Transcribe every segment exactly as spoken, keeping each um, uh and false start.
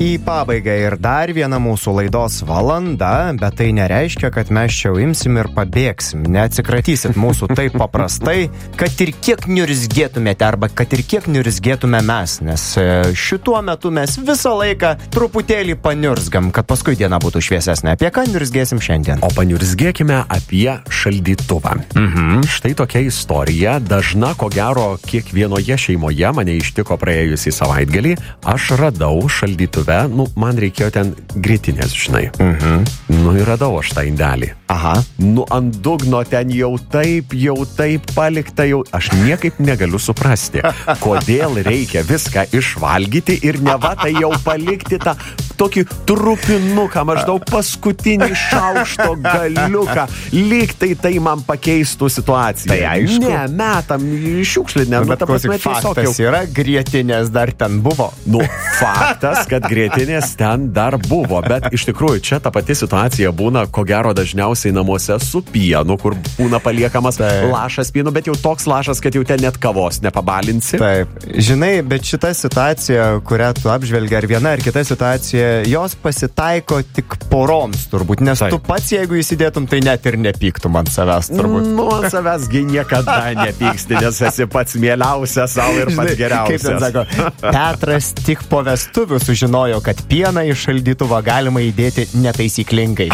Į pabaigą ir dar viena mūsų laidos valanda, bet tai nereiškia, kad mes čia imsim ir pabėgsim. Neatsikratysit mūsų taip paprastai, kad ir kiek niurzgėtumėte arba kad ir kiek niurzgėtume mes, nes šituo metu mes visą laiką truputėlį paniurzgam, kad paskui diena būtų šviesesnė. Apie ką niurzgėsim šiandien? O paniurzgėkime apie šaldytuvą. Mhm. Štai tokia istorija, dažna, ko gero, kiekvienoje šeimoje mane ištiko praėjusį savaitgalį. Aš radau šaldytuvę, nu, man reikėjo ten grietinės, žinai. Mhm. Nu, ir radau aš tą indelį. Aha. Nu, ant dugno ten jau taip, jau taip palikta, jau aš niekaip negaliu suprasti, kodėl reikia viską išvalgyti ir neva tai jau palikti tą tokį trupinuką, maždaug paskutinį šaukšto galiuką. Lyg tai tai man pakeistų situaciją. Tai aišku. Ne, metam šiukšlinę. Nu, bet klausyk, faktas yra, grietinės dar ten buvo. Nu, faktas, kad grietinės ten dar buvo, bet iš tikrųjų čia ta pati situacija būna, ko gero dažniausiai namuose su pienu, kur būna paliekamas Taip. lašas pienu, bet jau toks lašas, kad jau ten net kavos nepabalinsi. Taip. Žinai, bet šita situacija, kurią tu apžvelgi, ar viena ar kita situacija, jos pasitaiko tik poroms turbūt, nes Taip. tu pats, jeigu įsidėtum, tai net ir nepyktum ant savęs turbūt. Nu, ant savęs gi niekada nepyksti, nes esi pats mieliausias savo ir pats geriausias. Kaip ten sako, Petras tik po vestuvių sužinojo, kad pieną į šaldytuvą galima įdėti netaisyklingai.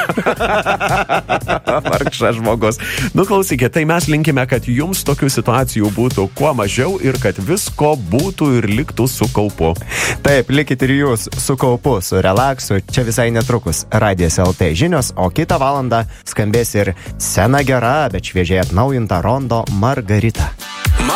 Vargšas žmogus. Nu, klausykite, tai mes linkime, kad jums tokių situacijų būtų kuo mažiau ir kad visko būtų ir liktų su kaupu. Taip, likit ir jūs su kaupu, su relaksu. Čia visai netrukus Radijas L T žinios, o kitą valandą skambės ir sena gera, bet šviežiai atnaujinta Rondo Margarita.